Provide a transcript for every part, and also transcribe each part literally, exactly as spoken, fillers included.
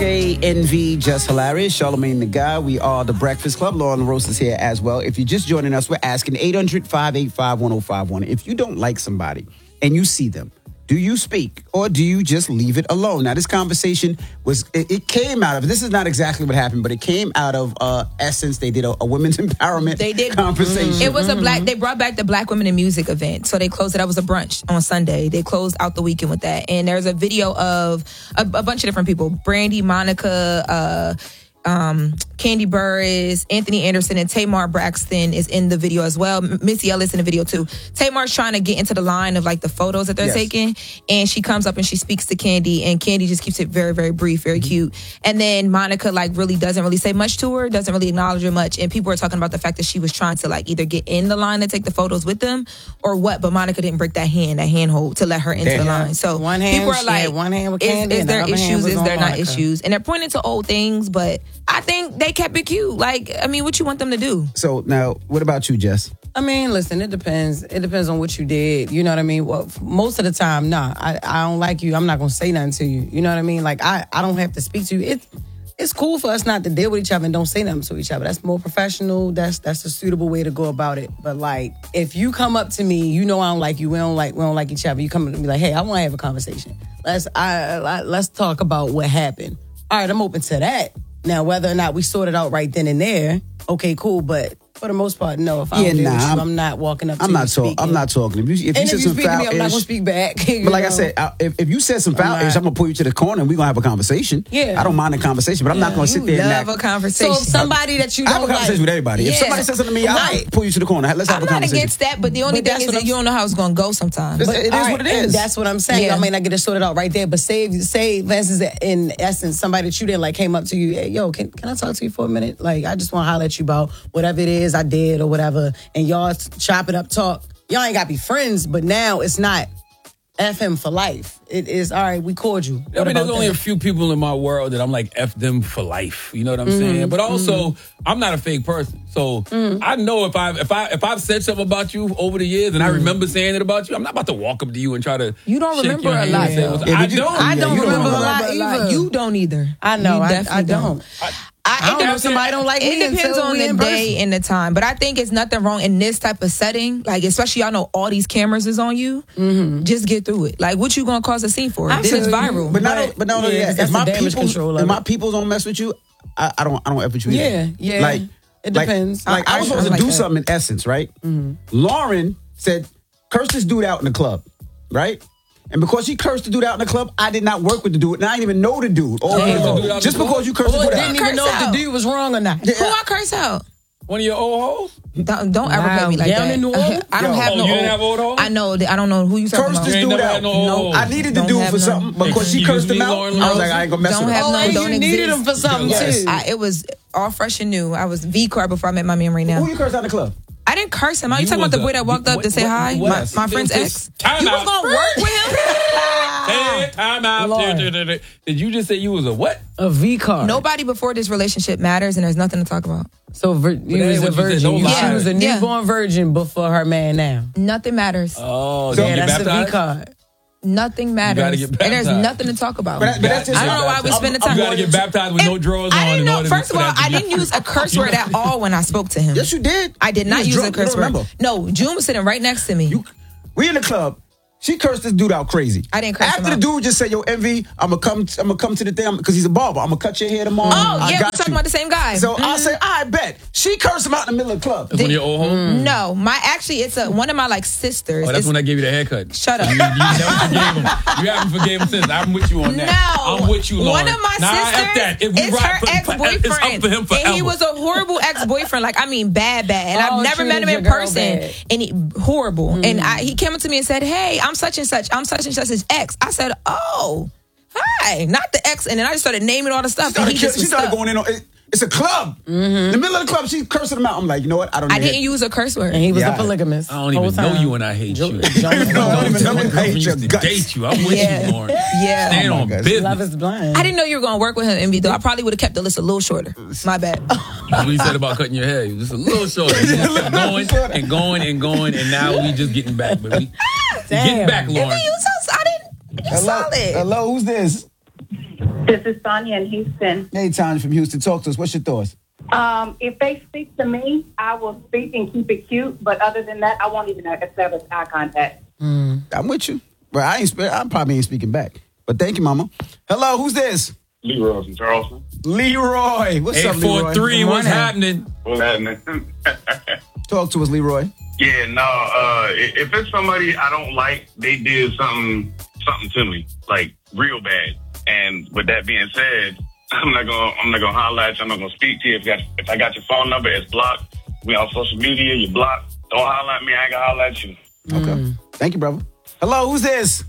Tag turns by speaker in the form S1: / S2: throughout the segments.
S1: J, Envy, Just Hilarious, Charlamagne the Guy. We are The Breakfast Club. Laura LaRosa is here as well. If you're just joining us, we're asking eight hundred, five eight five, one oh five one. If you don't like somebody and you see them, do you speak or do you just leave it alone? Now, this conversation was, it, it came out of, this is not exactly what happened, but it came out of uh, Essence. They did a, a women's empowerment
S2: they did,
S1: conversation.
S2: It was a black, they brought back the Black Women in Music event. So they closed it. That was a brunch on Sunday. They closed out the weekend with that. And there's a video of a, a bunch of different people. Brandy, Monica, uh, Um, Candy Burris, Anthony Anderson, and Tamar Braxton is in the video as well. Missy Ellis in the video too. Tamar's trying to get into the line of like the photos that they're yes. taking, and she comes up and she speaks to Candy, and Candy just keeps it very, very brief, very mm-hmm. cute. And then Monica like really doesn't really say much to her, doesn't really acknowledge her much, and people are talking about the fact that she was trying to like either get in the line to take the photos with them or what, but Monica didn't break that hand, that handhold to let her into
S3: Damn.
S2: the line. So
S3: one hand,
S2: people are like,
S3: one hand with
S2: is,
S3: Candy,
S2: is there
S3: the
S2: issues? Is there not
S3: Monica.
S2: issues? And they're pointing to old things, but I think they kept it cute. Like, I mean, what you want them to do?
S1: So now, what about you, Jess?
S3: I mean, listen, it depends. It depends on what you did. You know what I mean? Well, most of the time, nah, I, I don't like you. I'm not going to say nothing to you. You know what I mean? Like, I, I don't have to speak to you. It, it's cool for us not to deal with each other and don't say nothing to each other. That's more professional. That's that's a suitable way to go about it. But, like, if you come up to me, you know I don't like you. We don't like we don't like each other. You come up to me like, hey, I want to have a conversation. Let's I, I let's talk about what happened. All right, I'm open to that. Now, whether or not we sort it out right then and there, okay, cool. But for the most part, no. If I
S1: yeah,
S3: don't deal
S1: nah,
S3: with you,
S1: I'm,
S3: I'm not walking up to
S1: I'm
S3: you
S1: not talk, I'm not talking. If you, if you
S3: and
S1: said
S3: if you
S1: some
S3: speak to me, I'm not
S1: foul-ish-
S3: going to speak back.
S1: But like know? I said, I, if, if you said some foul ish, I'm going to pull you to the corner and we're going to have a conversation.
S3: Yeah.
S1: I don't mind the conversation, but I'm
S3: yeah,
S1: not going to sit there and
S2: love
S1: act.
S2: a conversation.
S3: So somebody that you
S1: I
S3: don't
S1: have a conversation
S3: like,
S1: with everybody.
S2: Yeah.
S1: If somebody says something to me, I'll
S3: Right.
S1: pull you to the corner. Let's have
S2: I'm
S1: a
S2: not
S1: conversation.
S2: against that, but the only
S3: But
S2: thing
S3: that's
S2: is
S3: what
S2: that
S3: I'm-
S2: you don't know how it's going to go sometimes.
S1: It's- it is
S3: all
S1: what it
S3: right, and
S1: is.
S3: that's what I'm saying.
S2: Yeah.
S3: I may not get it sorted out right there, but say, say, for instance, in essence, somebody that you didn't like came up to you, hey, yo, can, can I talk to you for a minute? Like, I just want to holler at you about whatever it is I did or whatever, and y'all chop it up, talk. Y'all ain't got to be friends, but now it's not F him for life. It is, all right, we called you. What
S4: I mean, there's
S3: about
S4: only
S3: that?
S4: a few people in my world that I'm like, F them for life. You know what I'm saying? But also, I'm not a fake person. So I know if I've, if, I, if I've said something about you over the years and I remember saying it about you, I'm not about to walk up to you and try to
S2: You don't
S4: shake
S2: remember
S4: your
S2: a
S4: hand
S2: lot,
S4: and say
S2: though.
S4: what's-
S1: Yeah,
S4: I
S1: but you-
S4: don't.
S3: I don't
S1: you don't
S3: remember a
S1: remember
S3: lot
S2: a lot.
S3: either.
S2: You don't either.
S3: I know,
S2: You
S3: I,
S2: definitely
S3: I don't.
S2: I,
S3: I don't
S2: it
S3: know if somebody don't like
S2: It
S3: me
S2: depends
S3: until
S2: on
S3: we
S2: the
S3: in
S2: day
S3: person.
S2: and the time, but I think it's nothing wrong in this type of setting. Like, especially y'all know all these cameras is on you. Mm-hmm. Just get through it. Like, what you gonna cause a scene for? Then it's
S3: Absolutely.
S2: viral.
S1: But not, but not only
S3: Yeah,
S1: that,
S3: that's
S1: if my
S3: the damage
S1: people,
S3: control of
S1: if my
S3: it.
S1: people don't mess with you, I, I don't, I don't F with you either.
S3: Yeah, yeah.
S1: Like,
S3: It
S1: like-
S3: depends.
S1: Like, I,
S2: I-
S1: was
S2: I-
S1: supposed
S2: I
S1: to
S2: like
S1: do
S2: that.
S1: something in Essence, right? Lauren said, curse this dude out in the club, right? And because she cursed the dude out in the club, I did not work with the dude, and I didn't even know the dude. Or
S4: Damn. The dude out
S1: just
S4: in the
S1: because you cursed
S3: Or
S1: the dude
S3: didn't
S1: out.
S3: even know
S2: Curse
S3: if
S2: out.
S3: the dude was wrong or not.
S2: Who I curse out?
S4: One of your old hoes?
S2: Don't, don't ever
S3: Wow,
S2: play me like
S3: down
S2: that.
S3: in New Orleans?
S2: I don't
S1: Yo.
S2: have
S4: Oh,
S2: no.
S4: you didn't
S2: old-
S4: have old hoes?
S2: I know. that- I don't know who you talking
S1: Curse
S2: about.
S1: this
S4: You ain't
S1: dude
S4: never
S1: out.
S4: had no old
S2: No.
S4: hoes.
S1: I needed the
S2: Don't
S1: dude
S2: have
S1: for
S2: none.
S1: something because she
S4: Excuse
S1: cursed him
S4: me,
S1: out.
S4: Lauren
S1: I was like, I ain't gonna mess
S2: Don't
S1: with
S2: have
S1: her.
S2: no.
S3: Oh, you
S2: don't
S3: needed
S2: exist.
S3: him for something
S1: Yes.
S3: too.
S2: I, it was all fresh and new. I was V car before I met my man right now.
S1: Who you cursed out in the club?
S2: I didn't curse him. Are you,
S4: You
S2: talking about
S4: was
S2: the boy
S4: a-
S2: that walked
S4: you-
S2: up to
S4: what-
S2: say
S4: what-
S2: hi?
S4: what-
S2: My, my friend's
S4: this-
S2: ex.
S4: time
S2: You was
S4: out.
S2: gonna work with him?
S4: Hey, time out.
S3: Lord.
S4: Did you just say you was a what?
S3: A V card.
S2: Nobody before this relationship matters, and there's nothing to talk about.
S3: So vir-
S4: that
S3: you
S4: ain't
S3: was a
S4: what you said,
S3: virgin.
S4: don't
S3: You-
S4: lie.
S3: She was a
S2: Yeah.
S3: newborn virgin before her man now.
S2: Nothing matters.
S4: Oh,
S1: So
S4: did you get
S3: Yeah, that's a V
S4: baptized?
S3: card.
S2: Nothing matters.
S4: gotta get
S2: And there's
S4: baptized.
S2: nothing to talk about.
S1: But that- but that's just-
S2: I don't know why we
S4: I'm-
S2: spend the
S4: I'm-
S2: time.
S4: You gotta get baptized with no drawers
S2: I
S4: on.
S2: didn't
S4: in
S2: know.
S4: order
S2: First
S4: for
S2: of all,
S4: that to
S2: I
S4: be-
S2: didn't use a curse word at all when I spoke to him.
S1: Yes, you did.
S2: I did
S1: You
S2: not
S1: was
S2: use
S1: drunk.
S2: a
S1: You
S2: curse
S1: don't
S2: word.
S1: remember.
S2: No, June was sitting right next to me.
S1: You, we in the club. She cursed this dude out crazy.
S2: I didn't curse
S1: After
S2: him
S1: the
S2: out.
S1: dude just said, "Yo, Envy, I'm gonna come. I'm gonna come to the thing because he's a barber. I'm gonna cut your hair tomorrow."
S2: Oh,
S1: I
S2: yeah, we
S1: got
S2: talking
S1: you."
S2: about the same guy.
S1: So I
S2: Mhm.
S1: say, "I bet." She cursed him out in the middle of the club.
S4: That's one of your old hoes?
S2: No, my actually, it's a one of my like sisters.
S4: Oh, that's
S2: It's-
S4: when I gave you the haircut.
S2: Shut up.
S4: You, you never forgave him. You haven't forgave him since. I'm with you on that.
S2: No,
S4: I'm with you, Lauren.
S2: one of my
S4: nah, F
S2: sisters
S4: that. If we
S2: is
S4: ride
S2: her
S4: for-
S2: ex
S4: It's up for
S2: boyfriend,
S4: him forever.
S2: and he was a horrible ex boyfriend. Like I mean, bad, bad. And
S3: Oh,
S2: I've never met him
S3: treated
S2: in
S3: your girl
S2: person,
S3: bad.
S2: and he horrible. And I, he came up to me and said, "Hey, I'm such and such. I'm such and such his ex." I said, "Oh, hi, not the ex." And then I just started naming all the stuff.
S1: She started,
S2: and he just
S1: she
S2: was
S1: started
S2: stuck.
S1: going in on it. It's a club. In the middle of the club, she cursing him out. I'm like, you know what? I don't.
S2: I
S1: need
S2: didn't
S1: it.
S2: use a curse word.
S3: And he was
S1: Yeah.
S3: a polygamist.
S4: I don't
S3: whole
S4: even know
S3: time.
S4: you and I hate
S3: Jo-
S4: you.
S3: Jonas
S1: I don't even
S3: Brothers.
S1: know
S4: My
S1: you. I hate
S4: girlfriend
S1: your
S4: used to
S1: guts.
S4: date you. I'm with
S2: Yeah.
S4: you, Lauren.
S2: Yeah.
S4: Stand
S1: Oh my
S4: on
S1: God.
S4: business.
S3: Love is blind.
S2: I didn't know you were gonna work with him, Envy. Though I probably would have kept the list a little shorter. My bad.
S4: What you said about cutting your hair? You just a little shorter. You just kept going and going and going, and now we just getting back. But we getting back, Lauren.
S2: Envy, you so I didn't. You
S1: Hello,
S2: solid.
S1: hello, who's this?
S5: This is Sonia in Houston.
S1: Hey, Tanya from Houston. Talk to us. What's your thoughts?
S5: Um, if they speak to me, I will speak and keep it cute. But other than that, I won't even establish eye contact.
S1: Mm. I'm with you. Well, I ain't. Spe- I probably ain't speaking back. But thank you, Mama. Hello, who's this?
S6: Leroy from Charleston.
S1: Leroy. What's up, Leroy?
S4: eight four three, what's happening?
S6: What's happening?
S1: Talk to us, Leroy.
S6: Yeah, no, uh, if it's somebody I don't like, they did something something to me, like real bad. And with that being said, I'm not gonna I'm not gonna holler at you, I'm not gonna speak to you. If, you got, if I got your phone number, it's blocked. We on social media, you blocked. Don't holler at me, I ain't gonna holler at you.
S1: Okay. Mm. Thank you, brother. Hello, who's this?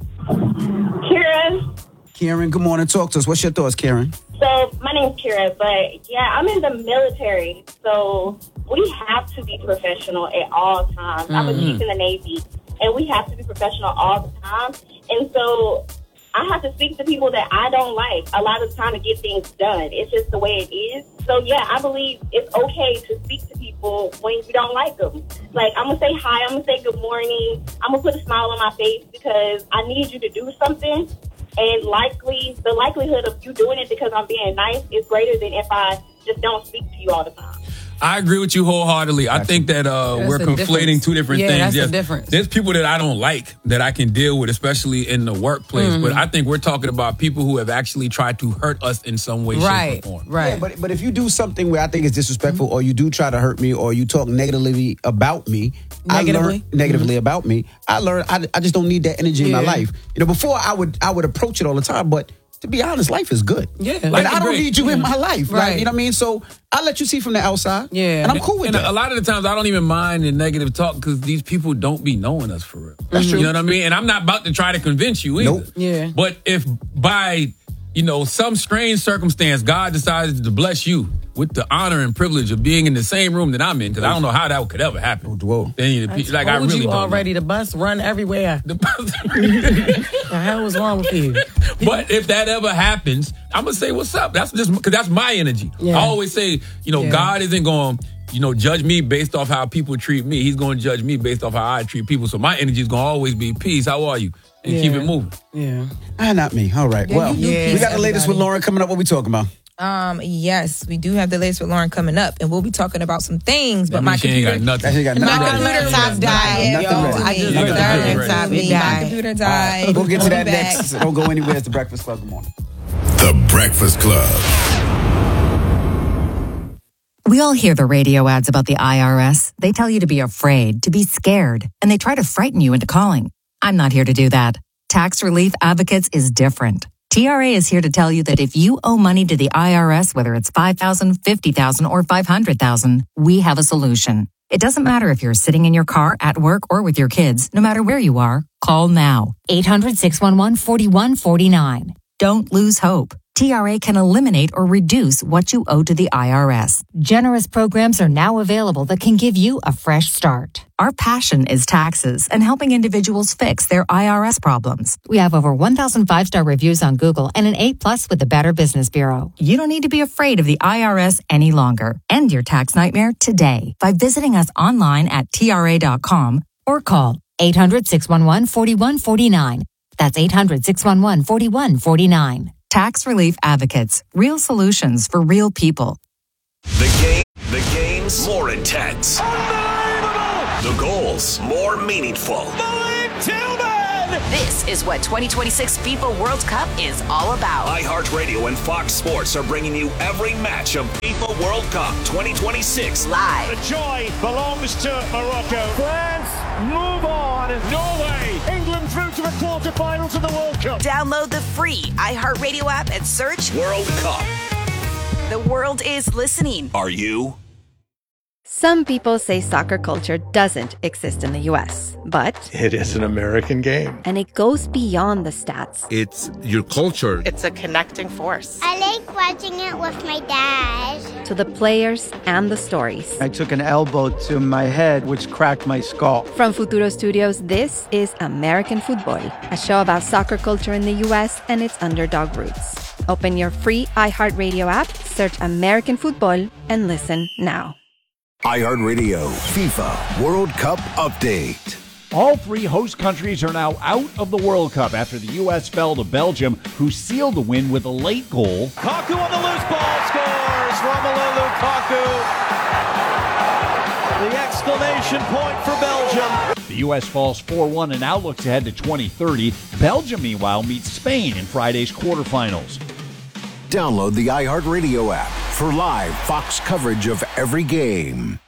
S7: Karen.
S1: Karen, good morning. Talk to us. What's your thoughts, Karen?
S7: So my name's Karen, but yeah, I'm in the military, so we have to be professional at all times. Mm-hmm. I'm a chief in the Navy, and we have to be professional all the time. And so I have to speak to people that I don't like a lot of the time to get things done. It's just the way it is. So yeah, I believe it's okay to speak to people when you don't like them. Like, I'm going to say hi, I'm going to say good morning, I'm going to put a smile on my face because I need you to do something. And likely, the likelihood of you doing it because I'm being nice is greater than if I just don't speak to you all the time.
S4: I agree with you wholeheartedly. I think that uh,
S3: That's
S4: we're
S3: the
S4: conflating
S3: difference.
S4: two different
S3: Yeah,
S4: things.
S3: that's the
S4: Yes,
S3: difference.
S4: There's people that I don't like that I can deal with, especially in the workplace.
S3: Mm-hmm.
S4: But I think we're talking about people who have actually tried to hurt us in some way,
S3: Right,
S4: shape, or form.
S3: right.
S1: Yeah, but but if you do something where I think is disrespectful, or you do try to hurt me, or you talk negatively about me, I
S3: Negatively?
S1: learn negatively mm-hmm. about me. I learn. I, I just don't need that energy in my
S3: Yeah.
S1: life. You know, before I would I would approach it all the time, but to be honest, life is good.
S3: Yeah.
S1: Like,
S4: Life is
S1: I don't
S4: great.
S1: need you in my life. Like,
S3: Right.
S1: you know what I mean? So I let you see from the outside.
S3: Yeah.
S1: and I'm cool with
S4: And
S1: that.
S4: a lot of the times, I don't even mind the negative talk because these people don't be knowing us for real.
S1: That's true.
S4: You know what I mean? And I'm not about to try to convince you either.
S1: Nope.
S3: Yeah.
S4: But if by, you know, some strange circumstance, God decided to bless you with the honor and privilege of being in the same room that I'm in, because I don't know how that could ever happen.
S1: Oh, whoa.
S4: Then you, like, I
S3: Told
S4: really
S3: you
S4: don't
S3: already.
S4: know.
S3: The bus run everywhere.
S4: The-
S3: The hell was wrong with you?
S4: But if that ever happens, I'm gonna say what's up. That's just because that's my energy.
S3: Yeah.
S4: I always say, you know,
S3: Yeah.
S4: God isn't going to, you know, judge me based off how people treat me. He's going to judge me based off how I treat people. So my energy is going to always be peace. How are you? And keep
S3: Yeah.
S4: it moving.
S3: Yeah.
S1: Ah, not me. All right. well,
S3: you do
S1: we
S3: peace,
S1: got the latest with
S3: everybody.
S1: Lauren coming up. What we talking about?
S2: Um, yes, we do have the latest with Lauren coming up, and we'll be talking about some things. But
S4: That
S2: my
S4: means she ain't
S2: computer,
S4: got nothing.
S1: That shit got
S2: my
S1: nothing
S2: computer
S1: ready.
S2: was
S1: Nothing
S2: died.
S1: ready.
S2: Yo,
S1: Nothing ready.
S3: I just
S4: Nothing
S3: learned
S4: ready.
S3: something. It
S2: My
S3: died.
S2: computer died.
S1: We'll get to that
S2: We'll be back.
S1: next. Don't go anywhere. It's the Breakfast Club. Good morning.
S8: The Breakfast Club.
S9: We all hear the radio ads about the I R S. They tell you to be afraid, to be scared, and they try to frighten you into calling. I'm not here to do that. Tax Relief Advocates is different. T R A is here to tell you that if you owe money to the I R S, whether it's five thousand dollars, fifty thousand dollars, or five hundred thousand dollars, we have a solution. It doesn't matter if you're sitting in your car, at work, or with your kids. No matter where you are, call now. eight hundred, six one one, four one four nine. Don't lose hope. T R A can eliminate or reduce what you owe to the I R S. Generous programs are now available that can give you a fresh start. Our passion is taxes and helping individuals fix their I R S problems. We have over one thousand five-star reviews on Google and an A plus with the Better Business Bureau. You don't need to be afraid of the I R S any longer. End your tax nightmare today by visiting us online at T R A dot com or call eight hundred, six one one, four one four nine. That's eight hundred, six one one, four one four nine. Tax Relief Advocates. Real solutions for real people.
S8: The game, the games more intense. The goals more meaningful.
S10: This is what twenty twenty-six FIFA World Cup is all about.
S8: iHeartRadio and Fox Sports are bringing you every match of FIFA World Cup twenty twenty-six.
S10: Live.
S11: The joy belongs to Morocco. France move on. Norway, England through to the quarterfinals of the World Cup.
S10: Download the free iHeartRadio app and search
S8: World Cup.
S10: The world is listening.
S8: Are you?
S12: Some people say soccer culture doesn't exist in the U S, but
S11: It is an American game.
S12: and it goes beyond the stats.
S13: It's your culture.
S14: It's a connecting force.
S15: I like watching it with my dad.
S12: To the players and the stories.
S16: I took an elbow to my head, which cracked my skull.
S12: From Futuro Studios, this is American Football, a show about soccer culture in the U S and its underdog roots. Open your free iHeartRadio app, search American Football, and listen now.
S8: iHeartRadio FIFA World Cup Update.
S13: All three host countries are now out of the World Cup after the U S fell to Belgium, who sealed the win with a late goal.
S11: Lukaku on the loose ball scores. Romelu Lukaku. The exclamation point for Belgium.
S13: The U S falls four one and now looks ahead to twenty thirty. Belgium, meanwhile, meets Spain in Friday's quarterfinals.
S14: Download the iHeartRadio app for live Fox coverage of every game.